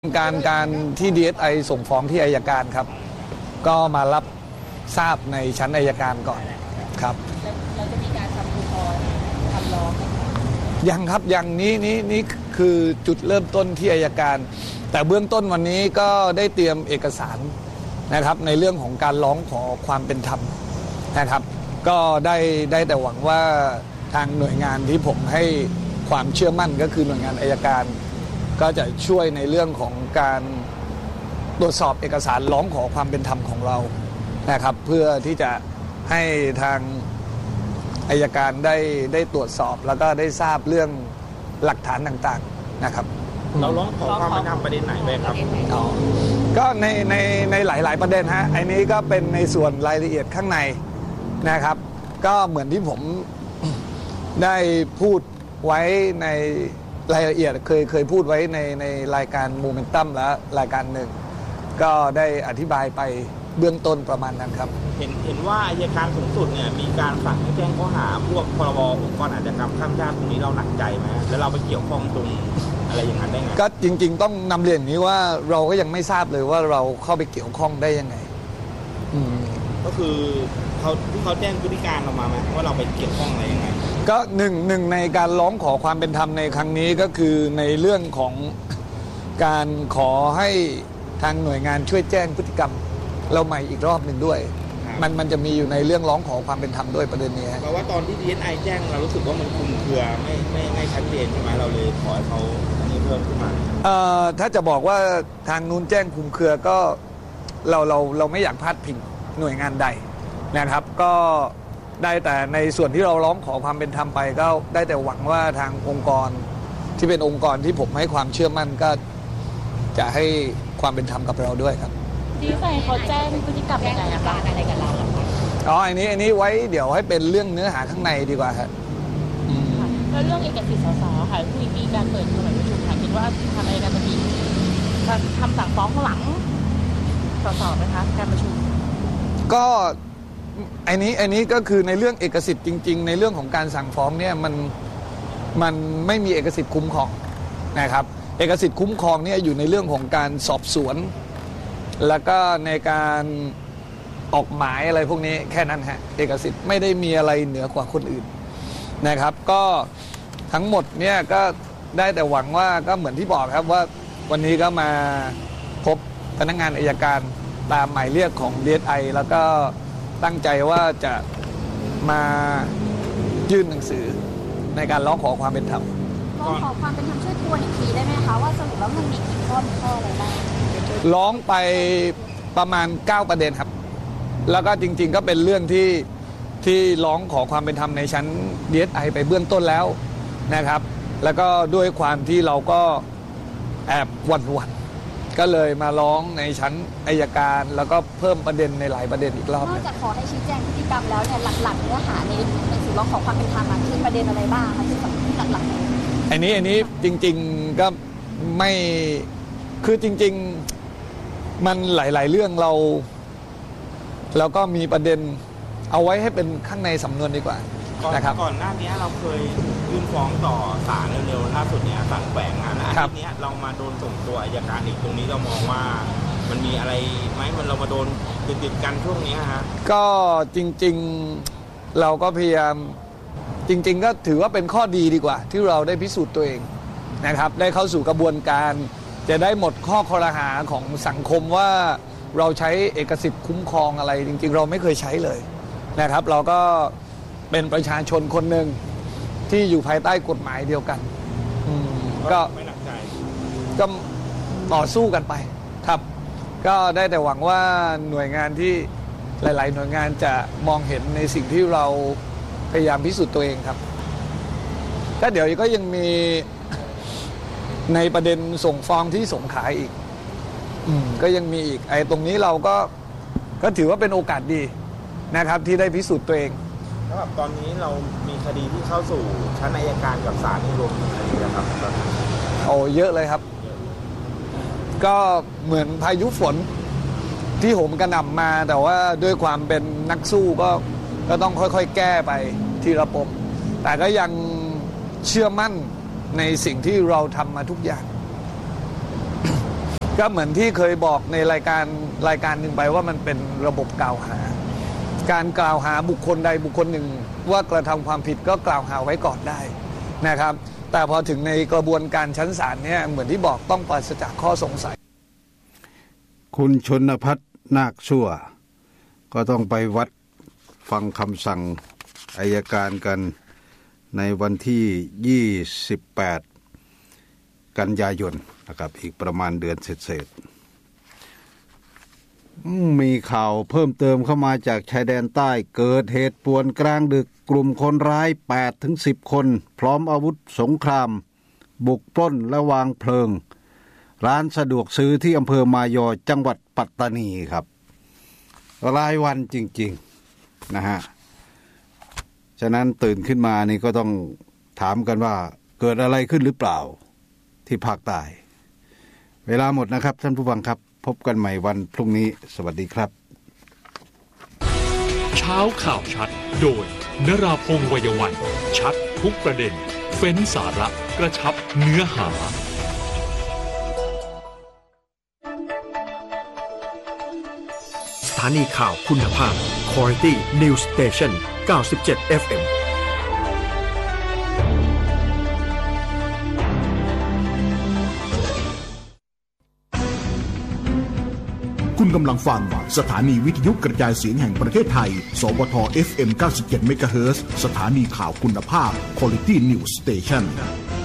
การที่ DSI ส่งฟ้องที่อัยการครับก็มารับทราบในชั้นอัยการก่อนครับเราจะมีการทำอุทธรณ์ทำร้องไหมยังครับยังนี้คือจุดเริ่มต้นที่อัยการแต่เบื้องต้นวันนี้ก็ได้เตรียมเอกสารนะครับในเรื่องของการร้องขอความเป็นธรรมนะครับก็ได้แต่หวังว่าทางหน่วยงานที่ผมให้ความเชื่อมั่นก็คือหน่วยงานอัยการก็จะช่วยในเรื่องของการตรวจสอบเอกสารร้องขอความเป็นธรรมของเรานะครับเพื่อที่จะให้ทางอัยการได้ตรวจสอบแล้วก็ได้ทราบเรื่องหลักฐานต่างๆนะครับเราร้องขอความเป็นธรรมประเด็นไหนไปครับก็ในหลายๆประเด็นฮะไอ้นี้ก็เป็นในส่วนรายละเอียดข้างในนะครับก็เหมือนที่ผมได้พูดไว้ในรายละเอียดเคยพูดไว้ในรายการโมเมนตัมและรายการหนึ่งก็ได้อธิบายไปเบื้องต้นประมาณนั้นครับเห็นว่าอัยการสูงสุดเนี่ยมีการสั่งให้แจ้งข้อหาพวกพรบองค์กรอาชญากรรมข้ามชาติตรงนี้เราหนักใจไหมแล้วเราไปเกี่ยวข้องตรงอะไรอย่างนั้นได้ไงก็จริงๆต้องนำเรียนอย่างนี้ว่าเราก็ยังไม่ทราบเลยว่าเราเข้าไปเกี่ยวข้องได้ยังไงก็คือเขาแจ้งพฤติการออกมาไหมว่าเราไปเกี่ยวข้องอะไรยังไงก็หนึ่งในการร้องขอความเป็นธรรมในครั้งนี้ก็คือในเรื่องของการขอให้ทางหน่วยงานช่วยแจ้งพฤติกรรมเราใหม่อีกรอบหนึ่งด้วยมันจะมีอยู่ในเรื่องร้องขอความเป็นธรรมด้วยประเด็นนี้เพราะว่าตอนที่ DSI แจ้งเรารู้สึกว่ามันคลุมเครือไม่ชัดเจนใช่ไหมเราเลยขอให้เขาอันนี้เพิ่มขึ้นมาถ้าจะบอกว่าทางนู้นแจ้งคลุมเครือก็เราไม่อยากพาดพิงหน่วยงานใดนะครับก็ได้แต่ในส่วนที่เราร้องขอความเป็นธรรมไปก็ได้แต่หวังว่าทางองค์กรที่เป็นองค์กรที่ผมให้ความเชื่อมั่นก็จะให้ความเป็นธรรมกับเราด้วยครับที่ใครเขาแจ้งพฤติกรรมยังไงบ้างอะไรกับเราอันนี้ไว้เดี๋ยวให้เป็นเรื่องเนื้อหาข้างในดีกว่าครับแล้วเรื่องเอกสิทธิ์สสค่ะมีการเปิดสมัยประชุมค่ะคิดว่าทางอัยการจะมีคำสั่งฟ้องหลังสสไหมคะการประชุมก็อันนี้ก็คือในเรื่องเอกสิทธิ์จริงๆในเรื่องของการสั่งฟ้องเนี่ยมันไม่มีเอกสิทธิ์คุ้มครองนะครับเอกสิทธิ์คุ้มครองเนี่ยอยู่ในเรื่องของการสอบสวนแล้วก็ในการออกหมายอะไรพวกนี้แค่นั้นฮะเอกสิทธิ์ไม่ได้มีอะไรเหนือกว่าคนอื่นนะครับก็ทั้งหมดเนี่ยก็ได้แต่หวังว่าก็เหมือนที่บอกครับว่าวันนี้ก็มาพบพนักงานอัยการตามหมายเรียกของ DSI แล้วก็ตั้งใจว่าจะมายื่นหนังสือในการร้องขอความเป็นธรรมร้องขอความเป็นธรรมช่วยทวนอีกทีได้ไหมคะว่าสรุปแล้วมันมีกี่ข้ออะไรบ้างร้องไปประมาณ9ประเด็นครับแล้วก็จริงๆก็เป็นเรื่องที่ร้องขอความเป็นธรรมในชั้น DSI ไปเบื้องต้นแล้วนะครับแล้วก็ด้วยความที่เราก็แอบหวั่นก็เลยมาร้องในชั้นอัยการแล้วก็เพิ่มประเด็นในหลายประเด็นอีกรอบนอกจากขอให้ชี้แจงพฤติกรรมแล้วเนี่ยหลักๆเนื้อหาในหนังสือร้องขอความเป็นธรรมคือประเด็นอะไรบ้างคะที่หลักๆอันนี้จริงๆก็ไม่คือจริงๆมันหลายๆเรื่องเราก็มีประเด็นเอาไว้ให้เป็นข้างในสำนวนดีกว่านะครับก่อนหน้านี้เราเคยยื่นฟ้องต่อศาลเร็วๆล่าสุดเนี้ยศาลแขวงนะอันนี้เรามาโดนส่งตัวอัยการอีกตรงนี้เรามองว่ามันมีอะไรไหมเรามาโดนติดกันช่วงนี้ฮะก็จริงๆเราก็พยายามจริงๆก็ถือว่าเป็นข้อดีดีกว่าที่เราได้พิสูจน์ตัวเองนะครับได้เข้าสู่กระบวนการจะได้หมดข้อคอรหาของสังคมว่าเราใช้เอกสิทธิ์คุ้มครองอะไรจริงๆเราไม่เคยใช้เลยนะครับเราก็เป็นประชาชนคนหนึ่งที่อยู่ภายใต้กฎหมายเดียวกันก็ไม่หนักใจก็ต่อสู้กันไปครับก็ได้แต่หวังว่าหน่วยงานที่หลายๆหน่วยงานจะมองเห็นในสิ่งที่เราพยายามพิสูจน์ตัวเองครับก็เดี๋ยวก็ยังมีในประเด็นส่งฟ้องที่สงขลาอีกก็ยังมีอีกไอ้ตรงนี้เราก็ถือว่าเป็นโอกาสดีนะครับที่ได้พิสูจน์ตัวเองสำหรับตอนนี้เรามีคดีที่เข้าสู่ชั้นอัยการกับศาลนี่รวมกี่คดีนะครับเยอะเลยครับก็เหมือนพายุฝนที่โหมกระหน่ำมาแต่ว่าด้วยความเป็นนักสู้ก็ต้องค่อยๆแก้ไปทีละปมแต่ก็ยังเชื่อมั่นในสิ่งที่เราทำมาทุกอย่างก็เหมือนที่เคยบอกในรายการหนึ่งไปว่ามันเป็นระบบกล่าวหาการกล่าวหาบุคคลใดบุคคลหนึ่งว่ากระทำความผิดก็กล่าวหาไว้ก่อนได้นะครับแต่พอถึงในกระบวนการชั้นศาลเนี่ยเหมือนที่บอกต้องปราศจากข้อสงสัยคุณชนภัทรนาคชั่วก็ต้องไปวัดฟังคำสั่งอัยการกันในวันที่28กันยายนนะครับอีกประมาณเดือนเศษมีข่าวเพิ่มเติมเข้ามาจากชายแดนใต้เกิดเหตุป่วนกลางดึกกลุ่มคนร้าย 8-10 คนพร้อมอาวุธสงครามบุกปล้นและวางเพลิงร้านสะดวกซื้อที่อำเภอมายอจังหวัดปัตตานีครับรายวันจริงๆนะฮะฉะนั้นตื่นขึ้นมานี่ก็ต้องถามกันว่าเกิดอะไรขึ้นหรือเปล่าที่ภาคใต้เวลาหมดนะครับท่านผู้ฟังครับพบกันใหม่วันพรุ่งนี้สวัสดีครับเช้าข่าวชัดโดยนราพงษ์ วัยวันชัดทุกประเด็นเฟ้นสาระกระชับเนื้อหาสถานีข่าวคุณภาพ Quality News Station 97 FM คุณกำลังฟังสถานีวิทยุกระจายเสียงแห่งประเทศไทยสวท FM 97 เมกะเฮิรตซ์สถานีข่าวคุณภาพ Quality News Station